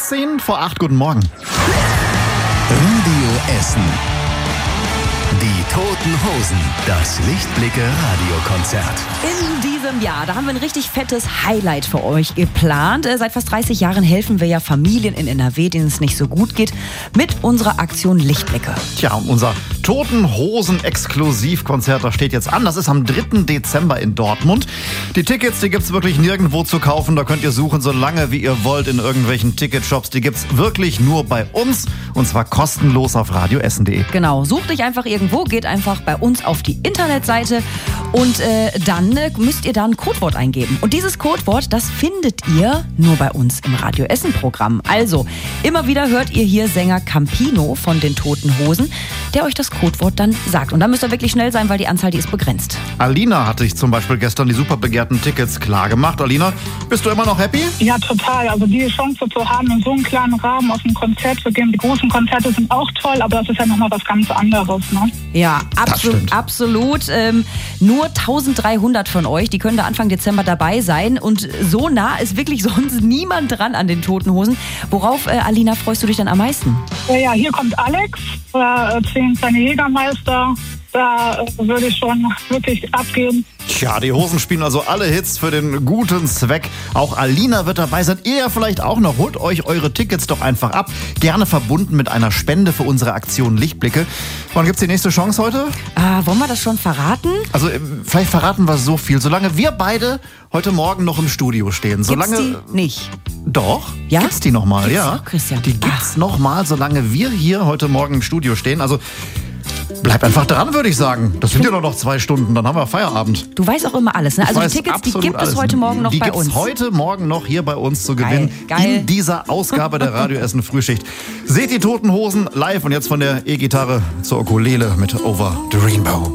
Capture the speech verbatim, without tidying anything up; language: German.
sechzehn vor acht, guten Morgen. Radio Essen. Die Toten Hosen. Das Lichtblicke-Radiokonzert. In diesem Jahr, da haben wir ein richtig fettes Highlight für euch geplant. Seit fast dreißig Jahren helfen wir ja Familien in N R W, denen es nicht so gut geht, mit unserer Aktion Lichtblicke. Tja, und unser Toten Hosen Exklusivkonzert, das steht jetzt an. Das ist am dritten Dezember in Dortmund. Die Tickets, die gibt's wirklich nirgendwo zu kaufen. Da könnt ihr suchen, so lange wie ihr wollt in irgendwelchen Ticketshops. Die gibt's wirklich nur bei uns und zwar kostenlos auf radio essen punkt de. Genau, sucht dich einfach irgendwo, geht einfach bei uns auf die Internetseite und äh, dann äh, müsst ihr da ein Codewort eingeben. Und dieses Codewort, das findet ihr nur bei uns im Radio Essen Programm. Also, immer wieder hört ihr hier Sänger Campino von den Toten Hosen, der euch das Codewort dann sagt. Und da müsst ihr wirklich schnell sein, weil die Anzahl, die ist begrenzt. Alina hatte ich zum Beispiel gestern die super begehrten Tickets klar gemacht. Alina, bist du immer noch happy? Ja, total. Also die Chance zu haben, in so einem kleinen Rahmen auf ein Konzert zu gehen. Die großen Konzerte sind auch toll, aber das ist ja nochmal was ganz anderes, ne? Ja, absolut. absolut. Ähm, nur eintausenddreihundert von euch, die können da Anfang Dezember dabei sein. Und so nah ist wirklich sonst niemand dran an den Toten Hosen. Worauf, äh, Alina, freust du dich denn am meisten? Ja, ja, hier kommt Alex, äh, zehn kleine Jägermeister. Da äh, würde ich schon wirklich abgehen. Tja, die Hosen spielen also alle Hits für den guten Zweck. Auch Alina wird dabei sein. Ihr ja vielleicht auch noch. Holt euch eure Tickets doch einfach ab. Gerne verbunden mit einer Spende für unsere Aktion Lichtblicke. Wann gibt's die nächste Chance heute? Ah, wollen wir das schon verraten? Also vielleicht verraten wir so viel. Solange wir beide heute Morgen noch im Studio stehen. Solange Gibt's die nicht? Doch, Ja? gibt's die nochmal, Gibt's ja. noch, Christian? Die gibt's nochmal, solange wir hier heute Morgen im Studio stehen. Also bleibt einfach dran, würde ich sagen. Das sind ja nur noch zwei Stunden, dann haben wir Feierabend. Du weißt auch immer alles, ne? Also die weiß Tickets, die absolut gibt es alles. heute Morgen noch die bei gibt's uns. heute Morgen noch hier bei uns zu gewinnen. Geil, geil. In dieser Ausgabe der Radio Essen Frühschicht. Seht die Toten Hosen live und jetzt von der E-Gitarre zur Ukulele mit Over the Rainbow.